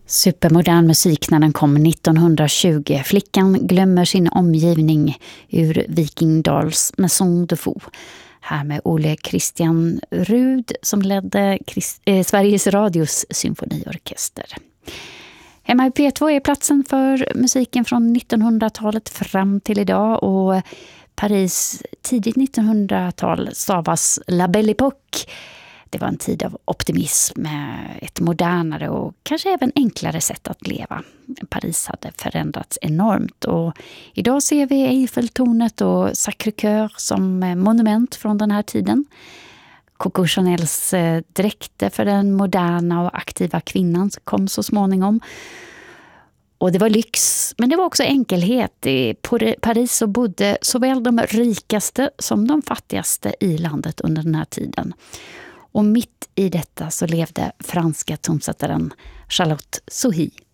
Supermodern musik när den kom 1920. Flickan glömmer sin omgivning ur Vikingdals Maison de Fou. Här med Ole Christian Rud som ledde Sveriges Radios symfoniorkester. Hemma i P2 är platsen för musiken från 1900-talet fram till idag, och Paris tidigt 1900-tal stavas La Belle Époque. Det var en tid av optimism med ett modernare och kanske även enklare sätt att leva. Paris hade förändrats enormt, och idag ser vi Eiffeltornet och Sacré-Cœur som monument från den här tiden. Coco Chanels dräkter för den moderna och aktiva kvinnan kom så småningom. Och det var lyx, men det var också enkelhet. I Paris så bodde såväl de rikaste som de fattigaste i landet under den här tiden. Och mitt i detta så levde franska tonsättaren Charlotte Sohi.